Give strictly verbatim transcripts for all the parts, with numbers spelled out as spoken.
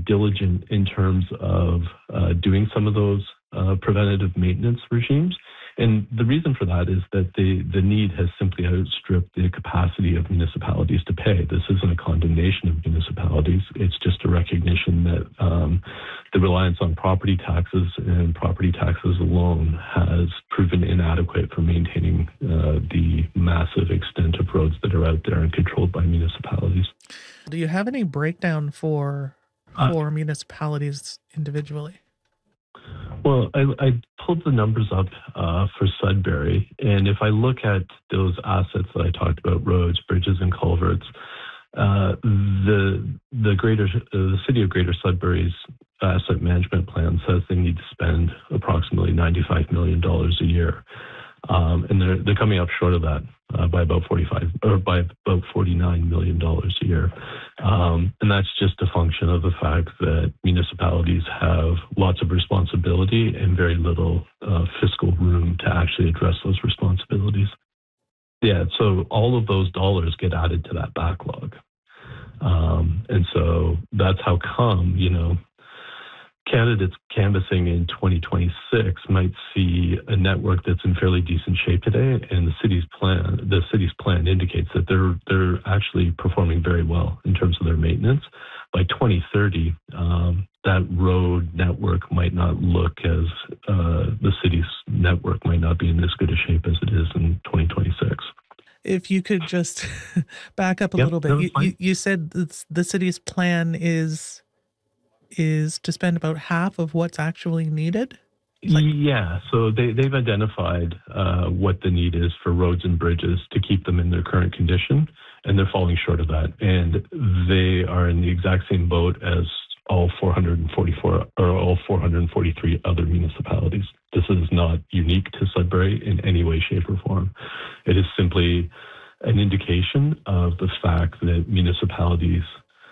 diligent in terms of uh, doing some of those uh, preventative maintenance regimes. And the reason for that is that the, the need has simply outstripped the capacity of municipalities to pay. This isn't a condemnation of municipalities. It's just a recognition that um, the reliance on property taxes and property taxes alone has proven inadequate for maintaining uh, the massive extent of roads that are out there and controlled by municipalities. Do you have any breakdown for, for uh, municipalities individually? Well, I, I pulled the numbers up uh, for Sudbury, and if I look at those assets that I talked about, roads, bridges, and culverts, uh, the the greater uh, the city of Greater Sudbury's asset management plan says they need to spend approximately ninety-five million dollars a year, um, and they're they're coming up short of that uh, by about forty-five or by about forty-nine million dollars a year. Um, and that's just a function of the fact that municipalities have lots of responsibility and very little uh, fiscal room to actually address those responsibilities. Yeah, so all of those dollars get added to that backlog. Um, and so that's how come, you know, candidates canvassing in twenty twenty-six might see a network that's in fairly decent shape today, and the city's plan, the city's plan indicates that they're they're actually performing very well in terms of their maintenance. By twenty thirty, um, that road network might not look as uh, the city's network might not be in as good a shape as it is in twenty twenty-six. If you could just back up a yep, little bit, you, you, you said the city's plan is. is to spend about half of what's actually needed? Like, yeah, so they, they've identified uh, what the need is for roads and bridges to keep them in their current condition, and they're falling short of that. And they are in the exact same boat as all four hundred forty-four or all four hundred forty-three other municipalities. This is not unique to Sudbury in any way, shape, or form. It is simply an indication of the fact that municipalities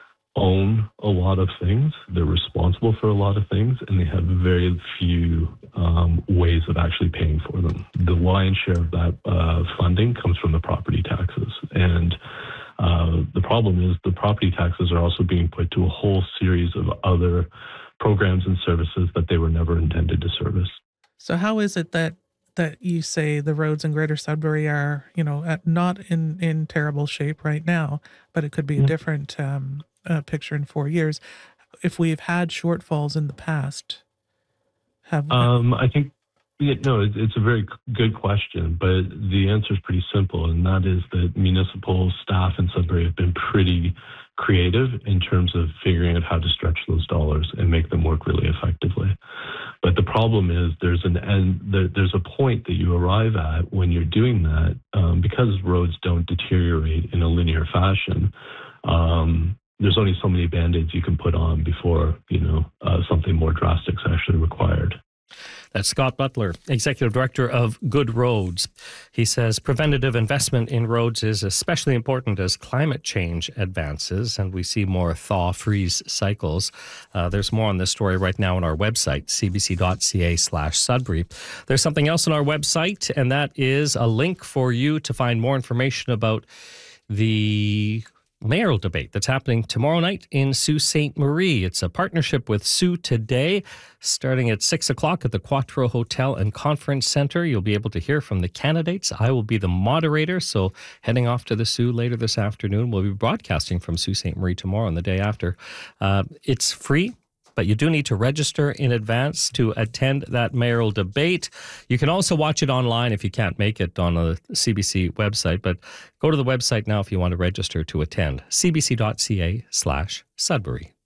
own a lot of things, they're responsible for a lot of things, and they have very few um, ways of actually paying for them. The lion's share of that uh, funding comes from the property taxes. And uh, the problem is the property taxes are also being put to a whole series of other programs and services that they were never intended to service. So how is it that that you say the roads in Greater Sudbury are, you know, at, not in, in terrible shape right now, but it could be mm-hmm. a different um, uh, picture in four years. If we've had shortfalls in the past, have we? Um, I think, yeah, no, it, it's a very good question, but the answer is pretty simple, and that is that municipal staff in Sudbury have been pretty creative in terms of figuring out how to stretch those dollars and make them work really effectively. But the problem is there's an end, there, there's a point that you arrive at when you're doing that, um, because roads don't deteriorate in a linear fashion. Um, there's only so many Band-Aids you can put on before, you know, uh, something more drastic is actually required. That's Scott Butler, Executive Director of Good Roads. He says preventative investment in roads is especially important as climate change advances and we see more thaw-freeze cycles. Uh, there's more on this story right now on our website, cbc.ca slash Sudbury. There's something else on our website, and that is a link for you to find more information about the mayoral debate that's happening tomorrow night in Sault Ste. Marie. It's a partnership with Sue Today, starting at six o'clock at the Quattro Hotel and Conference Center. You'll be able to hear from the candidates. I will be the moderator, so heading off to the Soo later this afternoon. We'll be broadcasting from Sault Ste. Marie tomorrow and the day after. Uh, it's free, but you do need to register in advance to attend that mayoral debate. You can also watch it online if you can't make it on a C B C website, but go to the website now if you want to register to attend, cbc.ca slash Sudbury.